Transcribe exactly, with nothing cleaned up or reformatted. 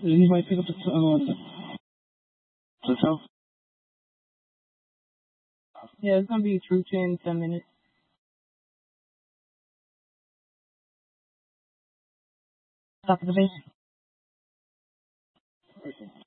Anybody pick up the uh, the show? Yeah, it's gonna be through ten, ten minutes. Stop the base.